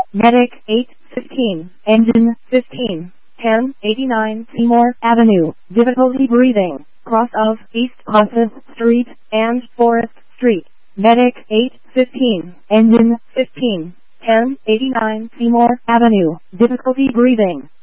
Medic 815, engine 15, 1089 Seymour Avenue, difficulty breathing, cross of East Hosses Street and Forest Street. Medic 815, engine 15, 1089 Seymour Avenue, difficulty breathing,